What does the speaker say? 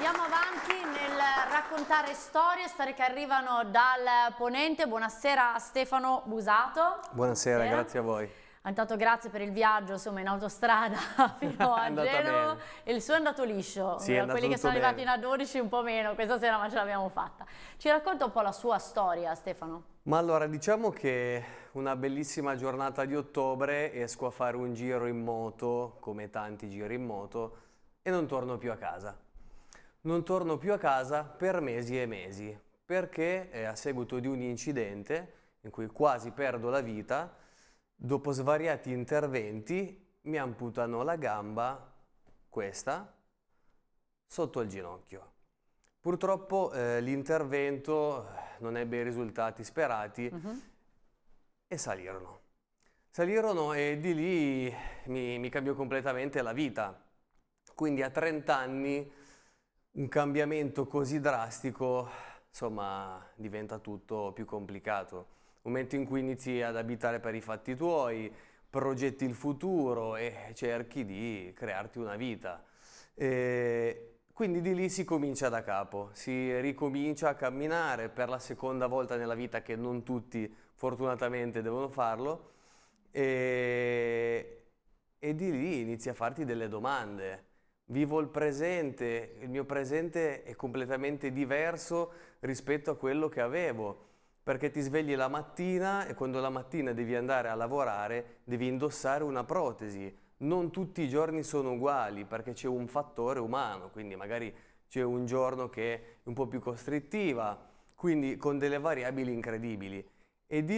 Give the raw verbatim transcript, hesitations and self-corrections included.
Andiamo avanti nel raccontare storie, storie che arrivano dal Ponente. Buonasera a Stefano Busato. Buonasera, Buonasera. Grazie a voi. Intanto grazie per il viaggio, insomma, in autostrada fino a Genova. E il suo è andato liscio, sì, è andato quelli che sono bene. arrivati in A dodici un po' meno, questa sera ma ce l'abbiamo fatta. Ci racconta un po' la sua storia, Stefano? Ma allora, diciamo che una bellissima giornata di ottobre esco a fare un giro in moto, come tanti giri in moto, e non torno più a casa. Non torno più a casa per mesi e mesi, perché eh, a seguito di un incidente in cui quasi perdo la vita, dopo svariati interventi mi amputano la gamba, questa, sotto il ginocchio. Purtroppo eh, l'intervento non ebbe i risultati sperati uh-huh. e salirono. Salirono e di lì mi, mi cambiò completamente la vita. Quindi a trenta anni un cambiamento così drastico, insomma, diventa tutto più complicato. Un momento in cui inizi ad abitare per i fatti tuoi, progetti il futuro e cerchi di crearti una vita. E quindi di lì si comincia da capo, si ricomincia a camminare per la seconda volta nella vita, che non tutti fortunatamente devono farlo, e, e di lì inizi a farti delle domande. Vivo il presente, il mio presente è completamente diverso rispetto a quello che avevo, perché ti svegli la mattina e quando la mattina devi andare a lavorare devi indossare una protesi. Non tutti i giorni sono uguali perché c'è un fattore umano, quindi magari c'è un giorno che è un po' più costrittiva, quindi con delle variabili incredibili. E di